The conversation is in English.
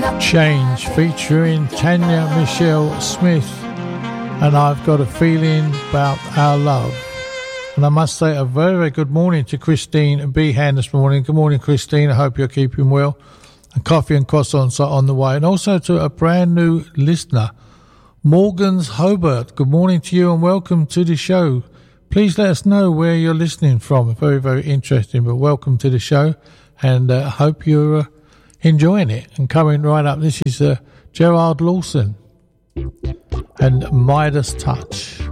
Change featuring Tanya Michelle Smith, and I've got a feeling about our love. And I must say a very, very good morning to Christine Behan this morning. Good morning, Christine. I hope you're keeping well. And coffee and croissants are on the way. And also to a brand new listener, Morgan's Hobart. Good morning to you and welcome to the show. Please let us know where you're listening from. Very, very interesting, but welcome to the show. And I hope you're enjoying it. And coming right up, this is Gerard Lawson and Midas Touch.